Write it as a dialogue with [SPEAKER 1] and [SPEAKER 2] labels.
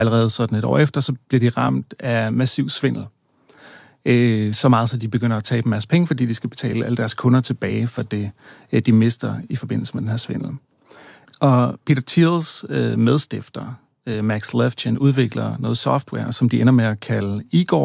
[SPEAKER 1] Allerede sådan et år efter, så bliver de ramt af massiv svindel. Så meget, så de begynder at tabe en masse penge, fordi de skal betale alle deres kunder tilbage for det, de mister i forbindelse med den her svindel. Og Peter Thiels medstifter, Max Levchin, udvikler noget software, som de ender med at kalde Igor,